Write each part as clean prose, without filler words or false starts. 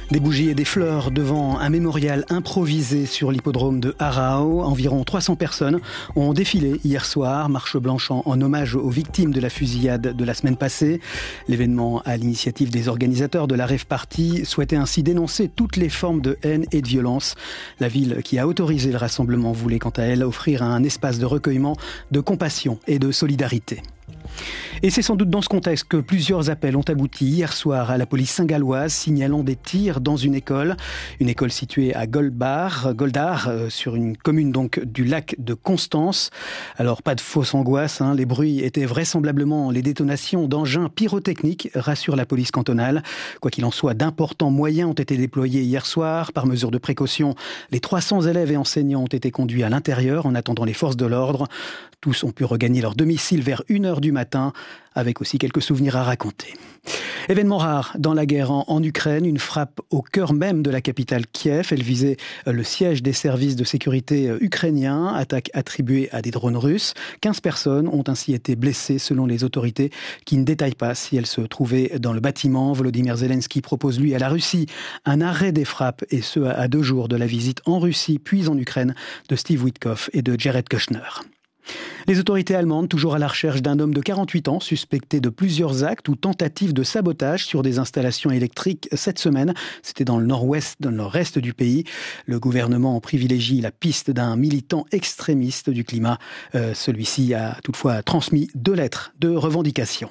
Des bougies et des fleurs devant un mémorial improvisé sur l'hippodrome de Arao. Environ 300 personnes ont défilé hier soir, marche blanche en hommage aux victimes de la fusillade de la semaine passée. L'événement, à l'initiative des organisateurs de la Rave Party, souhaitait ainsi dénoncer toutes les formes de haine et de violence. La ville qui a autorisé le rassemblement voulait quant à elle offrir un espace de recueillement, de compassion et de solidarité. Et c'est sans doute dans ce contexte que plusieurs appels ont abouti hier soir à la police saint-galloise signalant des tirs dans une école située à Goldar, sur une commune donc du lac de Constance. Alors pas de fausse angoisse, les bruits étaient vraisemblablement les détonations d'engins pyrotechniques, rassure la police cantonale. Quoi qu'il en soit, d'importants moyens ont été déployés hier soir. Par mesure de précaution, les 300 élèves et enseignants ont été conduits à l'intérieur en attendant les forces de l'ordre. Tous ont pu regagner leur domicile vers 1h du matin, avec aussi quelques souvenirs à raconter. Événement rare dans la guerre en Ukraine, une frappe au cœur même de la capitale Kiev. Elle visait le siège des services de sécurité ukrainiens, attaque attribuée à des drones russes. 15 personnes ont ainsi été blessées selon les autorités qui ne détaillent pas si elles se trouvaient dans le bâtiment. Volodymyr Zelensky propose lui à la Russie un arrêt des frappes et ce à 2 jours de la visite en Russie puis en Ukraine de Steve Witkoff et de Jared Kushner. Les autorités allemandes, toujours à la recherche d'un homme de 48 ans, suspecté de plusieurs actes ou tentatives de sabotage sur des installations électriques cette semaine. C'était dans le nord-est du pays. Le gouvernement privilégie la piste d'un militant extrémiste du climat. Celui-ci a toutefois transmis 2 lettres de revendication.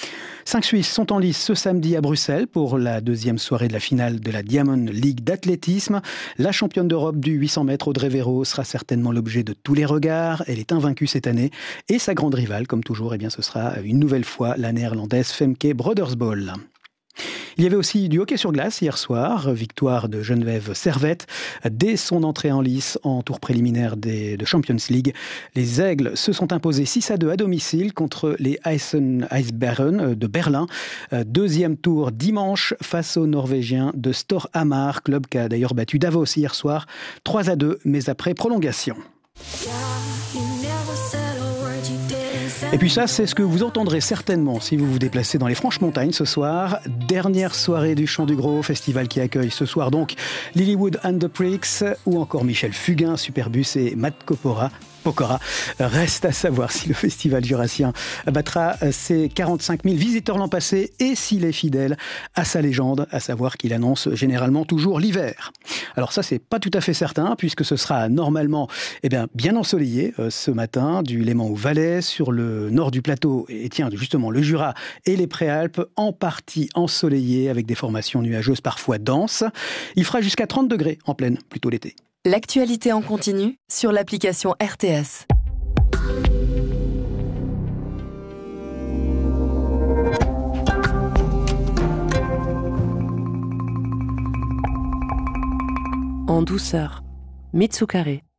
5 Suisses sont en lice ce samedi à Bruxelles pour la 2e soirée de la finale de la Diamond League d'athlétisme. La championne d'Europe du 800 mètres, Audrey Véro, sera certainement l'objet de tous les regards. Elle est invaincue cette année. Et sa grande rivale, comme toujours, ce sera une nouvelle fois la néerlandaise Femke Brodersbol. Il y avait aussi du hockey sur glace hier soir, victoire de Geneviève Servette dès son entrée en lice en tour préliminaire de Champions League. Les Aigles se sont imposés 6-2 à domicile contre les Eisbären de Berlin. 2e tour dimanche face aux Norvégiens de Storhamar, club qui a d'ailleurs battu Davos hier soir 3-2, mais après prolongation. Et puis ça, c'est ce que vous entendrez certainement si vous vous déplacez dans les Franches-Montagnes ce soir. Dernière soirée du Chant du Gros, festival qui accueille ce soir donc Lilywood and the Pricks ou encore Michel Fugain, Superbus et Matt Pokora. Reste à savoir si le festival jurassien battra ses 45 000 visiteurs l'an passé et s'il est fidèle à sa légende, à savoir qu'il annonce généralement toujours l'hiver. Alors ça, c'est pas tout à fait certain puisque ce sera normalement bien ensoleillé ce matin du Léman au Valais, sur le nord du plateau et justement le Jura et les Préalpes en partie ensoleillés avec des formations nuageuses parfois denses. Il fera jusqu'à 30 degrés en pleine, plutôt l'été. L'actualité en continu sur l'application RTS. En douceur, Mitsukare.